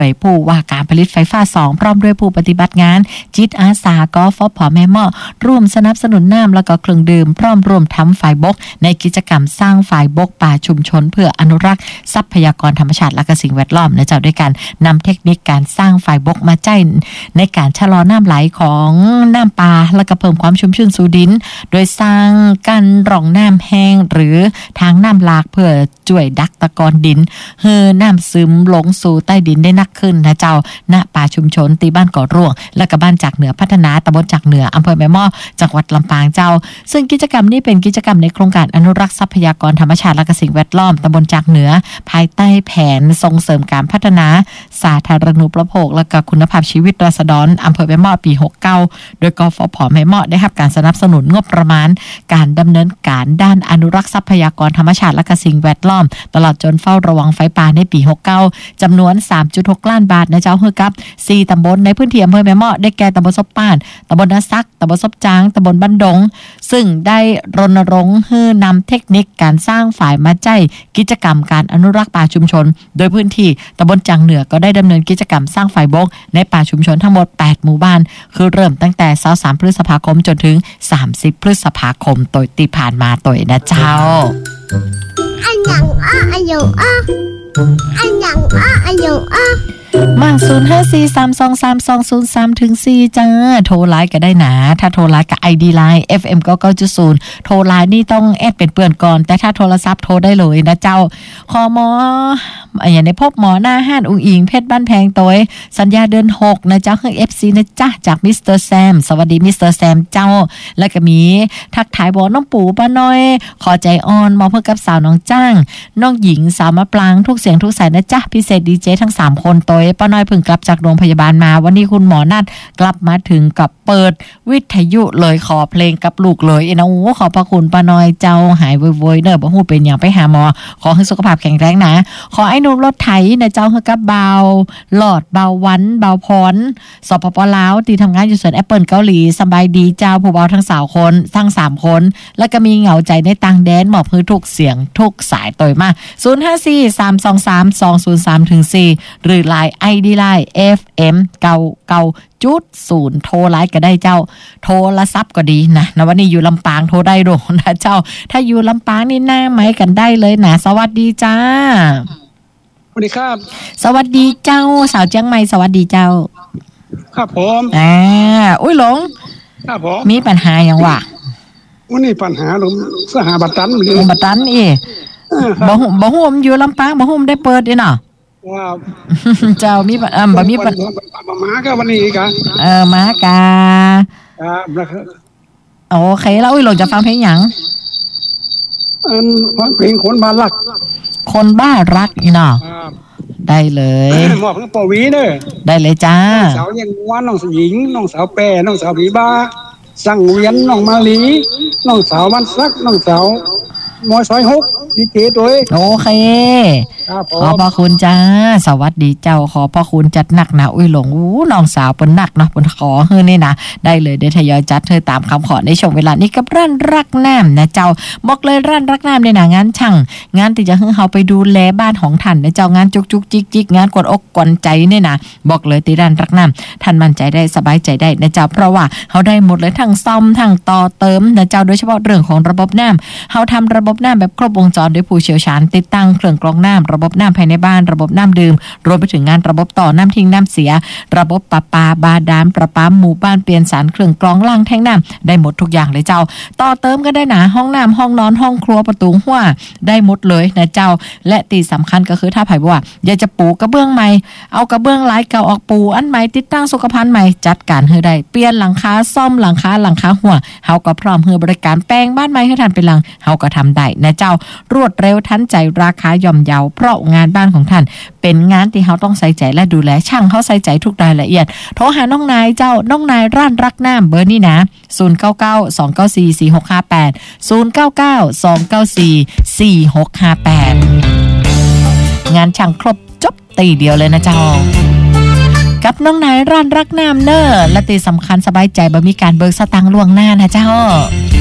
โดยผู้ว่าการผลิตไฟฟ้า2พร้อมด้วยผู้ปฏิบัติงานจิตอาสากฟผแม่หม้อร่วมสนับสนุนน้ำแล้วก็เครื่องดื่มพร้อมรวมทำฝ่ายบกในกิจกรรมสร้างฝ่ายบกป่าชุมชนเพื่ออนุรักษ์ทรัพยากรธรรมชาติและก็สิ่งแวดล้อมนะเจ้าด้วยการนำเทคนิคการสร้างฝ่ายบกมาใช้ในการชะลอน้ำไหลของน้ำป่าและก็เพิ่มความชุ่มชื้นสู่ดินโดยสร้างการร่องน้ำแห้งหรือทางน้ำหลากเพื่อช่วยดักตะกอนดินเฮือน้ำซึมลงสู่ใต้ดินได้นักขึ้นนะเจ้าณป่าชุมชนตีบ้านก่อร่วงและก็บ้านจากเหนือพัฒนาตำบลจากเหนืออำเภอแม่ม้อจังหวัดลำปางเจ้าซึ่งกิจกรรมนี้เป็นกิจกรรมในโครงการอนุรักษ์ทรัพยากรธรรมชาติและก็สิ่งแวดล้อมตำบลจากเหนือภายใต้แผนส่งเสริมการพัฒนาสาธารณูปโภคและก็คุณภาพชีวิตราษฎรอำเภอแม่ม้อปี69โดยกฟผแม่ม้อได้รับการสนับสนุนงบประมาณการดำเนินการด้านอนุรักษ์ทรัพยากรธรรมชาติและก็สิ่งแวดล้อมตลอดจนเฝ้าระวังไฟป่าในปี69จำนวน 3.6 ล้านบาทนะเจ้าเฮือกับ4ตำบลในพื้นที่อำเภอแม่ม้อได้แก่ตำบลซบป้านตำบลนาซักตำบลซบจางตำบลบ้านดงซึ่งได้รณรงค์ให้นำเทคนิคการสร้างฝ่ายมาใช้กิจกรรมการอนุรักษ์ป่าชุมชนโดยพื้นที่ตำบลจางเหนือก็ได้ดำเนินกิจกรรมสร้างฝ่ายบกในป่าชุมชนทั้งหมด8หมู่บ้านคือเริ่มตั้งแต่23พฤษภาคมจนถึง30พฤษภาคมโดยที่ผ่านมาโดยนะเจ้าอันยังอันยังอันยังอันยังมา0543232203ถึง4จ้าโทรไลน์ก็ได้นะถ้าโทรไลน์กับ ID Line FM 99.0โทรไลน์นี่ต้องแอดเป็นเปื่อนก่อนแต่ถ้าโทรศัพท์โทรได้เลยนะเจ้าขอหมออย่างในพบหมอหน้าห้านอุ๋งอิงเพชรบ้านแพงตัวสัญญาเดือน6นะเจ้าเฮือ FC นะจ้าจากมิสเตอร์แซมสวัสดีมิสเตอร์แซมเจ้าแล้วก็มีทักทายบอกน้องปู่ป้าน้อยขอใจอ่อนมาเพื่อกับสาวน้องจ้างน้องหญิงสาวมะปรางทุกเสียงทุกสายนะจ้าพิเศษดีเจทั้ง3คนตัวป้าน้อยเพิ่งกลับจากโรงพยาบาลมาวันนี้คุณหมอนัดกลับมาถึงกับเปิดวิทยุเลยขอเพลงกับลูกเลยนะโอ้ขอบพระคุณป้าน้อยเจ้าหายไวๆเด้อบ่ฮู้เป็นหยังไปหาหมอขอให้สุขภาพแข็งแรงนะขอไอ้หนุ่มรถไถนะเจ้าเฮากับเบาหลอดเบาวันเบาพรสปปลาวที่ทำงานอยู่สวนแอปเปิลเกาหลีสบายดีเจ้าผู้เบาทั้ง3คนทั้ง3คนแล้วก็มีเหงาใจในต่างแดนมอบให้ทุกเสียงทุกสายต่อยมา0543232034หรือ Line ID Line FM 99.0โทรไลน์ก็ได้เจ้าโทรศัพท์ก็ดีนะวันนี้อยู่ลำปางโทรได้โดนนะเจ้าถ้าอยู่ลำปางนี่หน้าไม้กันได้เลยนะสวัสดีจ้าสวัสดีครับสวัสดีเจ้าสาวเจียงใหม่สวัสดีเจ้าครับผมอุ้ยหลงครับผมมีปัญหาอย่างวะวันนี้ปัญหาหลงสหบัตรตันบัตรตันบ่ฮู้มอยู่ลำปางบ่ฮู้มได้เปิดดิเนาะว้าวเจ้ามีบ่มีหมาก็วันนี้กะหมากะโอเคแล้วอุ้ยหลงจะฟังเพลงหยังฟังเพลงคนบ้านรักคนบ้ารักอีเนาะได้เลยหมอเพิ่งปวีเด้อได้เลยจ้าสาวยังม้วนน้องหญิงน้องสาวแปรน้องสาวผีบ้าสั่งเวียนน้องมาลีน้องสาววันซักน้องสาวมอยซอย6ดีเจด้วยโอเคขอบพระคุณจ้าสวัสดีเจ้าขอพระคุณจัดหนักนะอุ้ยหลงน้องสาวเปิ้นหนักเนาะเปิ้นขอเฮ้อนี่นะได้เลยได้ทยอยจัดเธอตามคำขอในช่วงเวลานี้กับร้านรักน้ำนะเจ้าบอกเลยร้านรักน้ำเนี่ยนะงานช่างงานที่จะให้เฮาไปดูแลบ้านของท่านนะเจ้างานจุกๆจิกๆงานกดอกกวนใจเนี่ยนะบอกเลยที่ร้านรักน้ำท่านมั่นใจได้สบายใจได้นะเจ้าเพราะว่าเฮาได้หมดเลยทั้งซ่อมทั้งต่อเติมนะเจ้าโดยเฉพาะเรื่องของระบบน้ำเฮาทำระบบน้ำแบบครบวงจรโดยผู้เชี่ยวชาญติดตั้งเครื่องกรองน้ำระบบน้ำภายในบ้านระบบน้ำดื่มรวมไปถึงงานระบบต่อน้ำทิ้งน้ำเสียระบบประปาบาดาลประปาหมู่บ้านเปลี่ยนสารเครื่องกรองล้างแทงน้ำได้หมดทุกอย่างเลยเจ้าต่อเติมก็ได้นะห้องน้ำห้องนอนห้องครัวประตูหัวได้หมดเลยนะเจ้าและตีสำคัญก็คือถ้าไผว่าอยากจะปูกระเบื้องใหม่เอากระเบื้องหลายเก่าออกปูอันใหม่ติดตั้งสุขภัณฑ์ใหม่จัดการให้ได้เปลี่ยนหลังคาซ่อมหลังคาหัวเฮาก็พร้อมให้บริการแปลงบ้านใหม่ให้ทันเป็นหลังเฮาก็ทำได้นะเจ้ารวดเร็วทันใจราคาย่อมเยาเพราะงานบ้านของท่านเป็นงานที่เฮาต้องใส่ใจและดูแลช่างเฮาใส่ใจทุกรายละเอียดโทรหาน้องนายเจ้าน้องนายร้านรักน้ำเบอร์นี้นะ0992944658 งานช่างครบจบตีเดียวเลยนะเจ้ากับน้องนายร้านรักน้ำเนอและที่สำคัญสบายใจบ่มีการเบิกสตางค์ล่วงหน้านะเจ้า